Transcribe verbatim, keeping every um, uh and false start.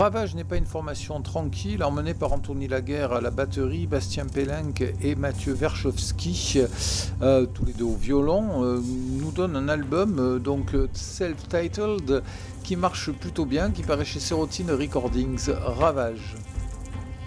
Ravage n'est pas une formation tranquille, emmenée par Anthony Laguerre à la batterie, Bastien Pelenc et Mathieu Verchowski, euh, tous les deux au violon, euh, nous donne un album euh, donc self-titled qui marche plutôt bien, qui paraît chez Serotine Recordings. Ravage.